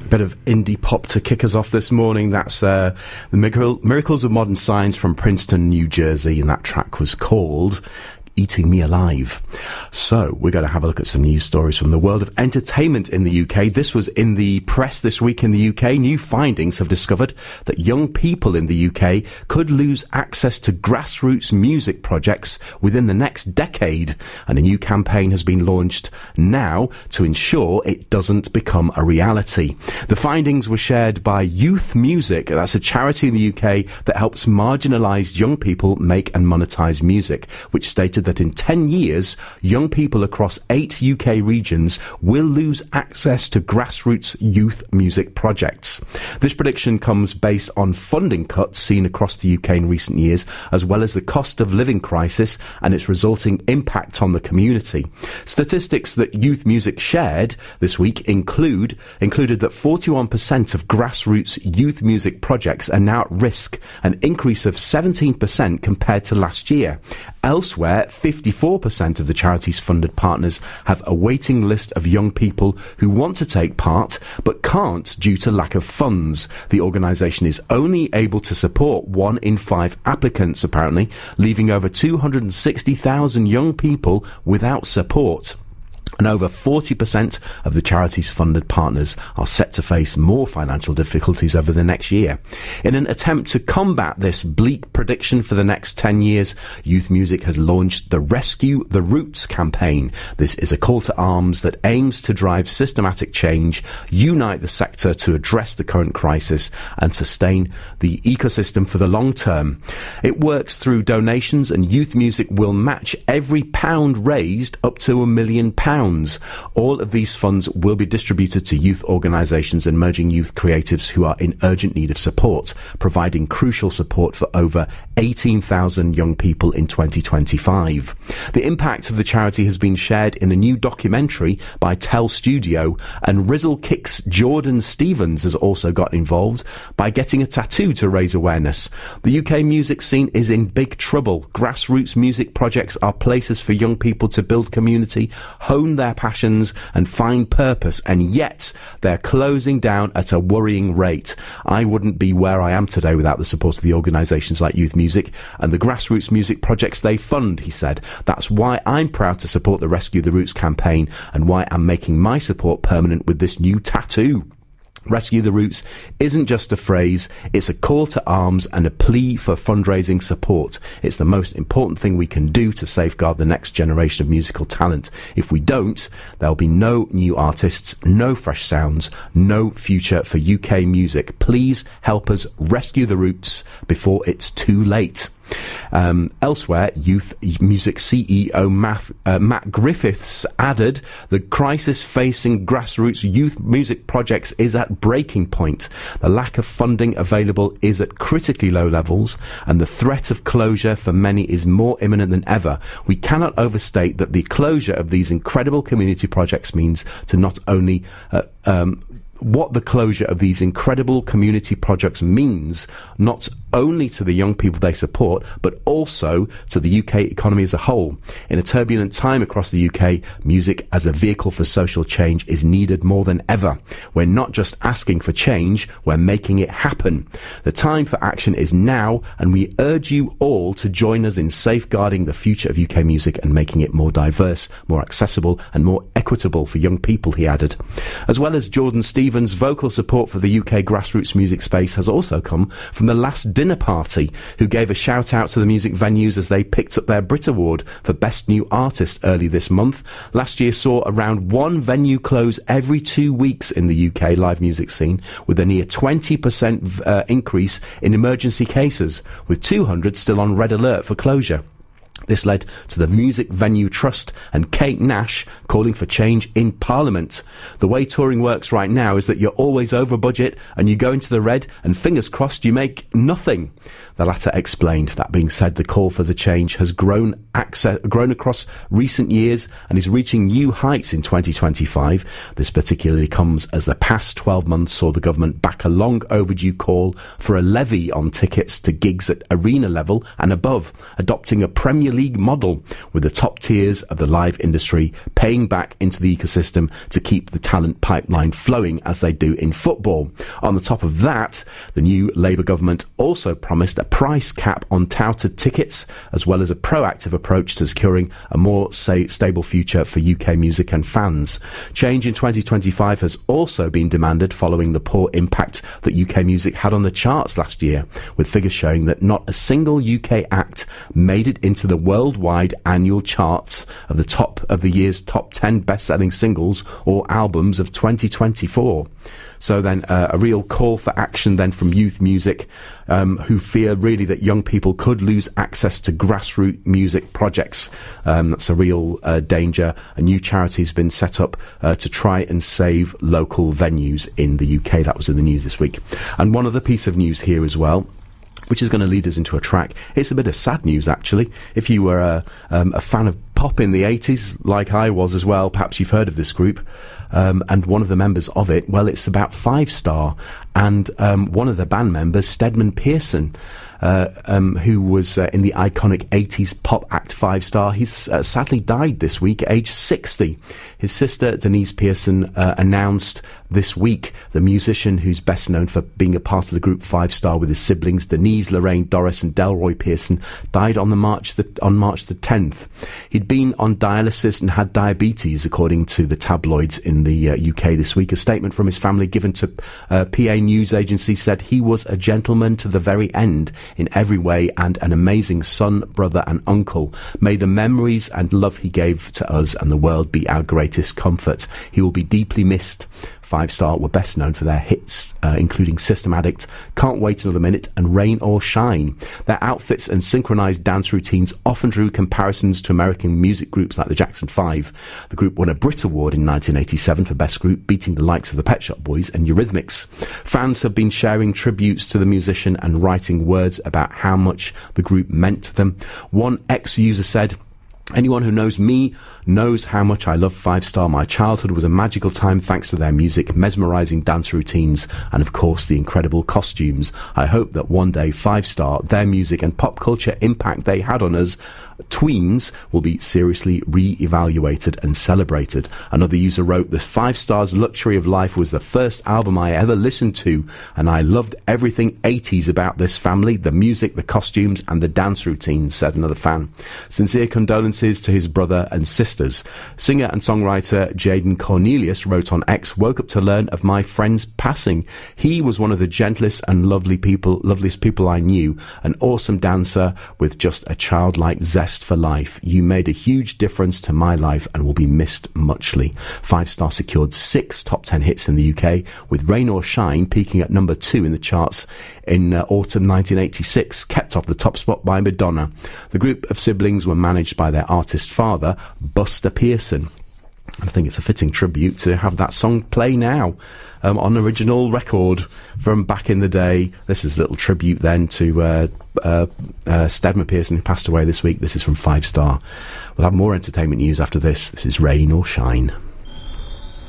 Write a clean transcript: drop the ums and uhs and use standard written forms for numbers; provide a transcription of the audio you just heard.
Bit of indie pop to kick us off this morning. That's the Miracles of Modern Science from Princeton, New Jersey, and that track was called Eating Me Alive. So we're going to have a look at some news stories from the world of entertainment in the UK. This was in the press this week in the UK. New findings have discovered that young people in the UK could lose access to grassroots music projects within the next decade, and a new campaign has been launched now to ensure it doesn't become a reality. The findings were shared by Youth Music. That's a charity in the UK that helps marginalised young people make and monetise music, which stated that in 10 years, young people across 8 UK regions will lose access to grassroots youth music projects. This prediction comes based on funding cuts seen across the UK in recent years, as well as the cost of living crisis and its resulting impact on the community. Statistics that Youth Music shared this week included that 41% of grassroots youth music projects are now at risk, an increase of 17% compared to last year. Elsewhere, 54% of the charity's funded partners have a waiting list of young people who want to take part but can't due to lack of funds. The organisation is only able to support 1 in 5 applicants, apparently, leaving over 260,000 young people without support. And over 40% of the charity's funded partners are set to face more financial difficulties over the next year. In an attempt to combat this bleak prediction for the next 10 years, Youth Music has launched the Rescue the Roots campaign. This is a call to arms that aims to drive systematic change, unite the sector to address the current crisis, and sustain the ecosystem for the long term. It works through donations, and Youth Music will match every pound raised up to £1 million. All of these funds will be distributed to youth organisations and emerging youth creatives who are in urgent need of support, providing crucial support for over 18,000 young people in 2025. The impact of the charity has been shared in a new documentary by Tell Studio, and Rizzle Kicks Jordan Stevens has also got involved by getting a tattoo to raise awareness. The UK music scene is in big trouble. Grassroots music projects are places for young people to build community, hone their passions and find purpose, and yet they're closing down at a worrying rate. I wouldn't be where I am today without the support of the organisations like Youth Music and the grassroots music projects they fund, he said. That's why I'm proud to support the Rescue the Roots campaign and why I'm making my support permanent with this new tattoo. Rescue the Roots isn't just a phrase, it's a call to arms and a plea for fundraising support. It's the most important thing we can do to safeguard the next generation of musical talent. If we don't, there'll be no new artists, no fresh sounds, no future for UK music. Please help us rescue the roots before it's too late. Elsewhere, Youth Music CEO Matt Griffiths added, the crisis facing grassroots youth music projects is at breaking point. The lack of funding available is at critically low levels, and the threat of closure for many is more imminent than ever. We cannot overstate that the closure of these incredible community projects means to not only what the closure of these incredible community projects means, not only to the young people they support, but also to the UK economy as a whole. In a turbulent time across the UK, music as a vehicle for social change is needed more than ever. We're not just asking for change, we're making it happen. The time for action is now, and we urge you all to join us in safeguarding the future of UK music and making it more diverse, more accessible and more equitable for young people, he added. As well as Jordan Stevens, vocal support for the UK grassroots music space has also come from the Last Dinner Party, who gave a shout out to the music venues as they picked up their Brit Award for Best New Artist early this month. Last year saw around one venue close every 2 weeks in the UK live music scene, with a near 20% increase in emergency cases, with 200 still on red alert for closure. This led to the Music Venue Trust and Kate Nash calling for change in Parliament. The way touring works right now is that you're always over budget and you go into the red and fingers crossed you make nothing, the latter explained. That being said, the call for the change has grown across recent years and is reaching new heights in 2025. This particularly comes as the past 12 months saw the government back a long overdue call for a levy on tickets to gigs at arena level and above, adopting a Premier League league model, with the top tiers of the live industry paying back into the ecosystem to keep the talent pipeline flowing as they do in football. On the top of that, the new Labour government also promised a price cap on touted tickets, as well as a proactive approach to securing a more stable future for UK music and fans. Change in 2025 has also been demanded following the poor impact that UK music had on the charts last year, with figures showing that not a single UK act made it into the worldwide annual charts of the year's top 10 best-selling singles or albums of 2024. So then a real call for action then from youth music, who fear really that young people could lose access to grassroots music projects. That's a real danger. A new charity has been set up to try and save local venues in the UK. That was in the news this week. And one other piece of news here as well, which is going to lead us into a track. It's a bit of sad news, actually. If you were a fan of pop in the 80s, like I was as well, perhaps you've heard of this group. And one of the members of it, well, it's about Five Star. And one of the band members, Stedman Pearson, who was in the iconic 80s pop act Five Star, he's sadly died this week, aged 60. His sister, Denise Pearson, announced this week the musician who's best known for being a part of the group Five Star with his siblings Denise, Lorraine, Doris and Delroy Pearson died on March the 10th. He'd been on dialysis and had diabetes, according to the tabloids in the UK this week. A statement from his family given to PA News Agency said he was a gentleman to the very end in every way and an amazing son, brother and uncle. May the memories and love he gave to us and the world be our greatest comfort. He will be deeply missed. Five Star were best known for their hits, including System Addict, Can't Wait Another Minute and Rain or Shine. Their outfits and synchronized dance routines often drew comparisons to American music groups like the Jackson 5. The group won a Brit Award in 1987 for Best Group, beating the likes of the Pet Shop Boys and Eurythmics. Fans have been sharing tributes to the musician and writing words about how much the group meant to them. One ex-user said, "Anyone who knows me knows how much I love Five Star. My childhood was a magical time thanks to their music, mesmerising dance routines, and of course the incredible costumes. I hope that one day Five Star, their music and pop culture impact they had on us tweens will be seriously re-evaluated and celebrated." Another user wrote, "The Five Star's Luxury of Life was the first album I ever listened to, and I loved everything 80s about this family, the music, the costumes and the dance routines," said another fan. Sincere condolences to his brother and sisters. Singer and songwriter Jaden Cornelius wrote on X, "Woke up to learn of my friend's passing. He was one of the gentlest and loveliest people I knew, an awesome dancer with just a childlike zest for life. You made a huge difference to my life and will be missed muchly." Five Star secured 6 top 10 hits in the UK, with Rain or Shine peaking at number 2 in the charts in autumn 1986, kept off the top spot by Madonna. The group of siblings were managed by their artist father, Buster Pearson. I think it's a fitting tribute to have that song play now on original record from back in the day. This is a little tribute then to Stedman Pearson, who passed away this week. This is from Five Star. We'll have more entertainment news after this. This is Rain or Shine.